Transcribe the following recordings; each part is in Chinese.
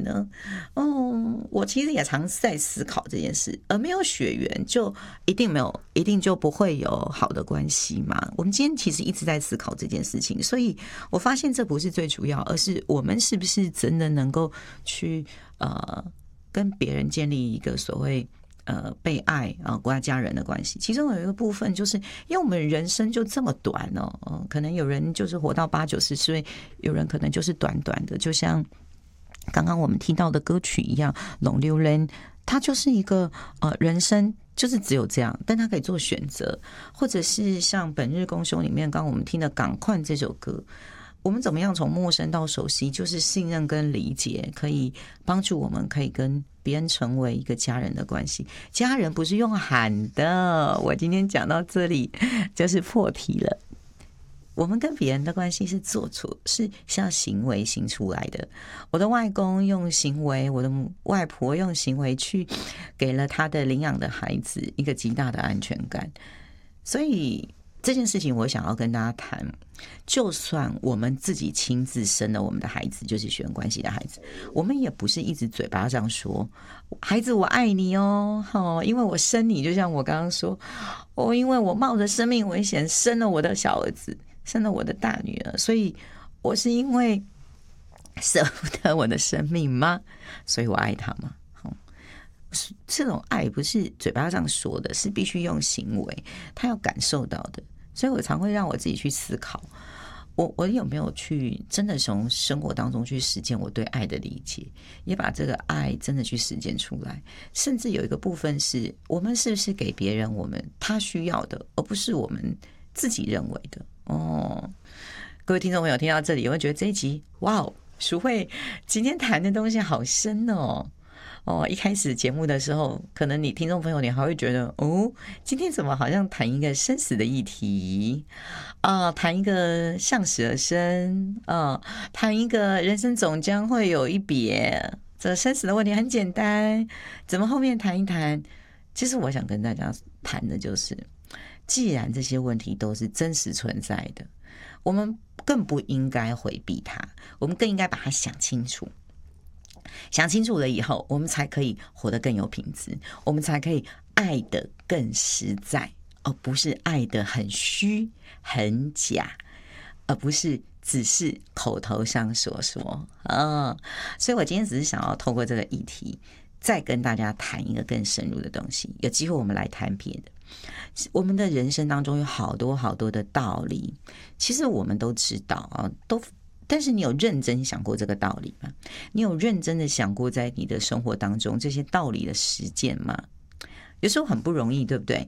呢？我其实也常在思考这件事，而没有血缘就一定就不会有好的关系嘛？我们今天其实一直在思考这件事情，所以我发现这不是最主要，而是我们是不是真的能够去跟别人建立一个所谓被爱国家家人的关系。其中有一个部分就是因为我们人生就这么短可能有人就是活到80-90岁，有人可能就是短短的，就像刚刚我们听到的歌曲一样，龙溜人他就是一个人生就是只有这样，但他可以做选择，或者是像本日公休里面刚刚我们听的赶快这首歌，我们怎么样从陌生到熟悉，就是信任跟理解可以帮助我们可以跟别人成为一个家人的关系。家人不是用喊的，我今天讲到这里就是破题了。我们跟别人的关系是做出，是像行为行出来的。我的外公用行为，我的外婆用行为去给了他的领养的孩子一个极大的安全感。所以这件事情我想要跟大家谈，就算我们自己亲自生了我们的孩子，就是血缘关系的孩子，我们也不是一直嘴巴上说孩子我爱你因为我生你，就像我刚刚说因为我冒着生命危险生了我的小儿子，生了我的大女儿，所以我是因为舍不得我的生命吗？所以我爱他吗？这种爱不是嘴巴上说的，是必须用行为，他要感受到的。所以我常会让我自己去思考，我有没有去真的从生活当中去实践我对爱的理解，也把这个爱真的去实践出来。甚至有一个部分是我们是不是给别人他需要的，而不是我们自己认为的。各位听众朋友听到这里，有没有觉得这一集哇，淑慧今天谈的东西好深一开始节目的时候，可能你听众朋友你还会觉得今天怎么好像谈一个生死的议题谈一个向死而生谈一个人生总将会有一别，这生死的问题很简单，怎么后面谈一谈？其实我想跟大家谈的就是，既然这些问题都是真实存在的，我们更不应该回避它，我们更应该把它想清楚。想清楚了以后，我们才可以活得更有品质，我们才可以爱得更实在，而不是爱得很虚很假，而不是只是口头上所说所以我今天只是想要透过这个议题再跟大家谈一个更深入的东西。有机会我们来谈别的。我们的人生当中有好多好多的道理，其实我们都知道但是你有认真想过这个道理吗？你有认真的想过在你的生活当中这些道理的实践吗？有时候很不容易，对不对？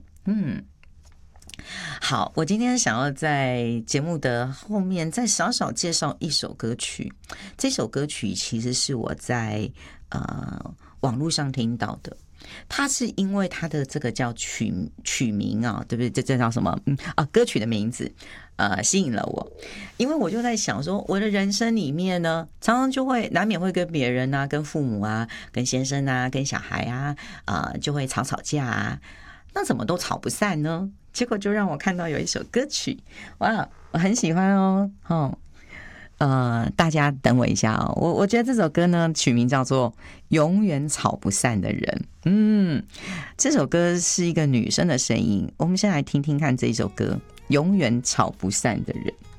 好，我今天想要在节目的后面再少少介绍一首歌曲。这首歌曲其实是我在网络上听到的，它是因为它的这个叫曲名对不对？这叫什么？歌曲的名字吸引了我，因为我就在想说，我的人生里面呢，常常就会难免会跟别人跟父母跟先生跟小孩就会吵架那怎么都吵不散呢？结果就让我看到有一首歌曲，哇，我很喜欢大家等我一下我觉得这首歌呢，曲名叫做《永远吵不散的人》。这首歌是一个女生的声音，我们先来听听看这一首歌《永远吵不散的人》。